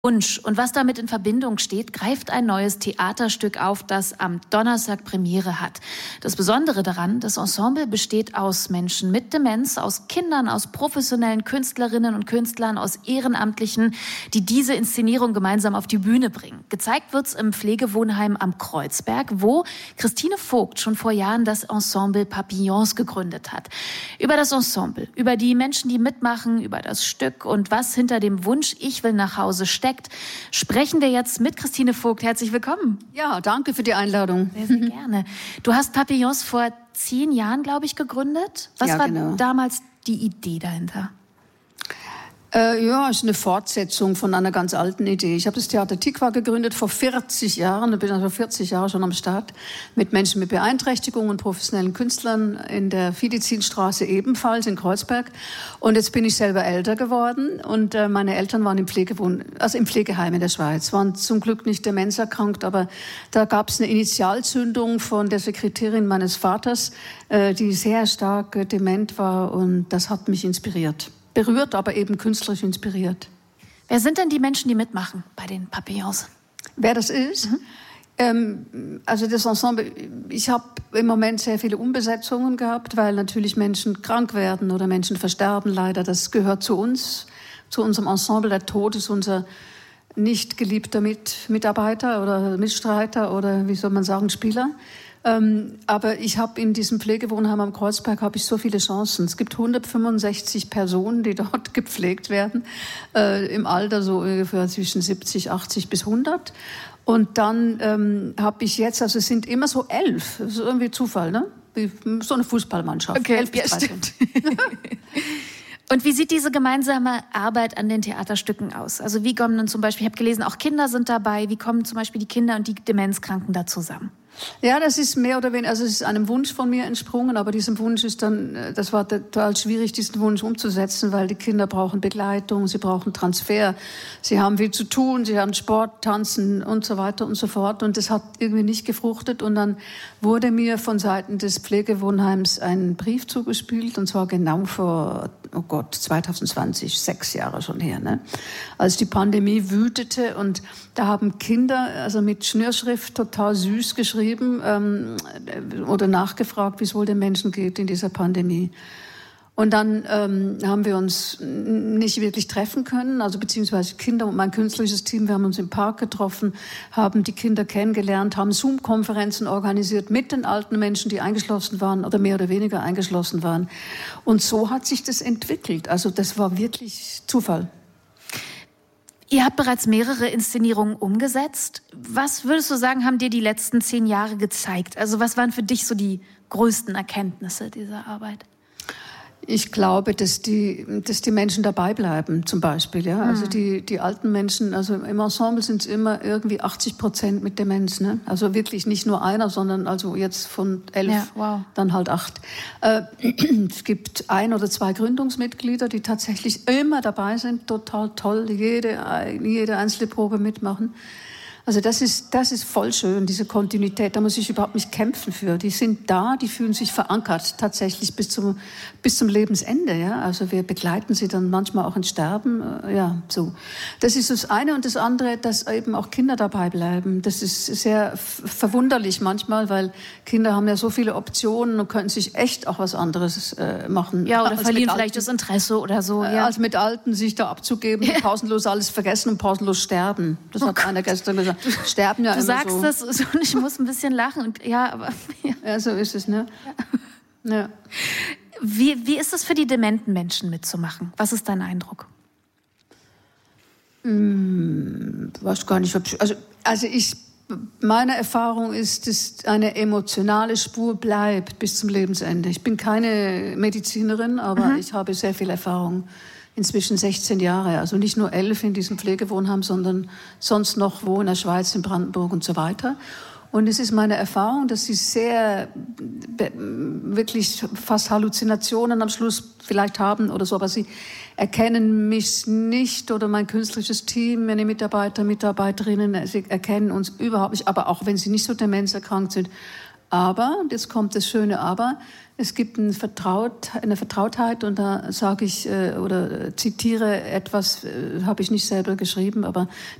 Wunsch und was damit in Verbindung steht, greift ein neues Theaterstück auf, das am Donnerstag Premiere hat. Das Besondere daran, das Ensemble besteht aus Menschen mit Demenz, aus Kindern, aus professionellen Künstlerinnen und Künstlern, aus Ehrenamtlichen, die diese Inszenierung gemeinsam auf die Bühne bringen. Gezeigt wird's im Pflegewohnheim am Kreuzberg, wo Christine Vogt schon vor Jahren das Ensemble Papillons gegründet hat. Über das Ensemble, über die Menschen, die mitmachen, über das Stück und was hinter dem Wunsch "Ich will nach Hause" steckt, sprechen wir jetzt mit Christine Vogt. Herzlich willkommen. Ja, danke für die Einladung. Sehr, sehr gerne. Du hast Papillons vor 10 Jahren, glaube ich, gegründet. Was war damals die Idee dahinter? Ja, ist eine Fortsetzung von einer ganz alten Idee. Ich habe das Theater Tikva gegründet vor 40 Jahren. Ich bin also 40 Jahre schon am Start mit Menschen mit Beeinträchtigungen und professionellen Künstlern in der Fidizinstraße ebenfalls in Kreuzberg. Und jetzt bin ich selber älter geworden und meine Eltern waren im Pflegeheim in der Schweiz. Waren zum Glück nicht demenzerkrankt, aber da gab es eine Initialzündung von der Sekretärin meines Vaters, die sehr stark dement war, und das hat mich inspiriert. Berührt, aber eben künstlerisch inspiriert. Wer sind denn die Menschen, die mitmachen bei den Papillons? Wer das ist? Also das Ensemble, ich habe im Moment sehr viele Umbesetzungen gehabt, weil natürlich Menschen krank werden oder Menschen versterben leider. Das gehört zu uns, zu unserem Ensemble. Der Tod ist unser nicht geliebter Mitarbeiter oder Mitstreiter oder wie soll man sagen, Spieler. Aber ich habe in diesem Pflegewohnheim am Kreuzberg habe ich so viele Chancen. Es gibt 165 Personen, die dort gepflegt werden, im Alter so ungefähr zwischen 70, 80 bis 100. Und dann habe ich jetzt, also es sind immer so 11, das ist irgendwie Zufall, ne? Wie so eine Fußballmannschaft. Okay, 11 bis 13. Stimmt. Und wie sieht diese gemeinsame Arbeit an den Theaterstücken aus? Also wie kommen dann zum Beispiel, ich habe gelesen, auch Kinder sind dabei, wie kommen zum Beispiel die Kinder und die Demenzkranken da zusammen? Ja, das ist mehr oder weniger, also es ist einem Wunsch von mir entsprungen, aber diesem Wunsch ist dann, das war total schwierig, diesen Wunsch umzusetzen, weil die Kinder brauchen Begleitung, sie brauchen Transfer, sie haben viel zu tun, sie haben Sport, Tanzen und so weiter und so fort, und das hat irgendwie nicht gefruchtet, und dann wurde mir von Seiten des Pflegewohnheims ein Brief zugespielt, und zwar genau vor, 2020, 6 Jahre schon her, ne? Als die Pandemie wütete, und da haben Kinder, also mit Schnürschrift total süß geschrieben, oder nachgefragt, wie es wohl den Menschen geht in dieser Pandemie. Und dann haben wir uns nicht wirklich treffen können, also beziehungsweise Kinder und mein künstlerisches Team, wir haben uns im Park getroffen, haben die Kinder kennengelernt, haben Zoom-Konferenzen organisiert mit den alten Menschen, die eingeschlossen waren oder mehr oder weniger eingeschlossen waren. Und so hat sich das entwickelt. Also das war wirklich Zufall. Ihr habt bereits mehrere Inszenierungen umgesetzt. Was würdest du sagen, haben dir die letzten 10 Jahre gezeigt? Also was waren für dich so die größten Erkenntnisse dieser Arbeit? Ich glaube, dass die Menschen dabei bleiben, zum Beispiel, ja. Also die alten Menschen, also im Ensemble sind es immer irgendwie 80% mit Demenz, ne? Also wirklich nicht nur einer, sondern also jetzt von 11, dann halt 8. Es gibt 1 oder 2 Gründungsmitglieder, die tatsächlich immer dabei sind, total toll, jede einzelne Probe mitmachen. Also das ist voll schön, diese Kontinuität, da muss ich überhaupt nicht kämpfen für. Die sind da, die fühlen sich verankert tatsächlich bis zum Lebensende, ja. Also wir begleiten sie dann manchmal auch ins Sterben, ja, so. Das ist das eine, und das andere, dass eben auch Kinder dabei bleiben. Das ist sehr verwunderlich manchmal, weil Kinder haben ja so viele Optionen und können sich echt auch was anderes machen. Ja, oder verlieren vielleicht das Interesse oder so. Ja. Als mit Alten sich da abzugeben, pausenlos alles vergessen und pausenlos sterben. Das hat einer gestern gesagt. Sterben ja du immer sagst so. Das und ich muss ein bisschen lachen. Und, ja, aber, ja, so ist es, ne? Ja. Wie ist es für die dementen Menschen mitzumachen? Was ist dein Eindruck? Weiß gar nicht, meine Erfahrung ist, dass eine emotionale Spur bleibt bis zum Lebensende. Ich bin keine Medizinerin, aber ich habe sehr viel Erfahrung. Inzwischen 16 Jahre, also nicht nur 11 in diesem Pflegewohnheim, sondern sonst noch wo in der Schweiz, in Brandenburg und so weiter. Und es ist meine Erfahrung, dass sie wirklich fast Halluzinationen am Schluss vielleicht haben oder so, aber sie erkennen mich nicht oder mein künstlerisches Team, meine Mitarbeiter, Mitarbeiterinnen, sie erkennen uns überhaupt nicht, aber auch wenn sie nicht so demenzerkrankt sind, Aber, und jetzt kommt das schöne Aber, es gibt eine Vertrautheit und da sage ich oder zitiere etwas, habe ich nicht selber geschrieben, aber